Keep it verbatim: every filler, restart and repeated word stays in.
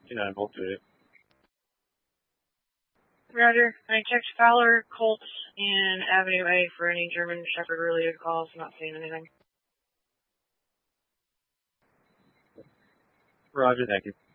two nine Volt to it. Roger. I checked Fowler, Colts, and Avenue A for any German Shepherd related calls. Not seeing anything. Roger, thank you.